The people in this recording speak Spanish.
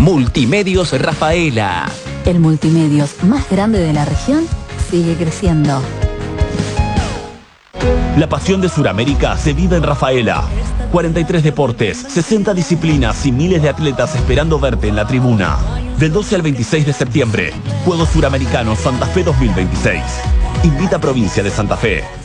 Multimedios Rafaela. El multimedios más grande de la región sigue creciendo. La pasión de Sudamérica se vive en Rafaela. 43 deportes, 60 disciplinas y miles de atletas esperando verte en la tribuna. Del 12 al 26 de septiembre, Juegos Suramericanos Santa Fe 2026. Invita a Provincia de Santa Fe.